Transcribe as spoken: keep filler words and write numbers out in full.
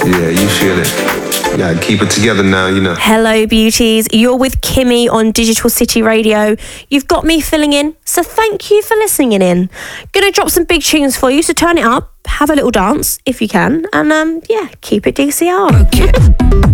Yeah, you feel it. Yeah, keep it together now, you know. Hello, beauties. You're with Kimmy on Digital City Radio. You've got me filling in, so thank you for listening in. Gonna drop some big tunes for you, so turn it up, have a little dance if you can, and um, yeah, keep it D C R.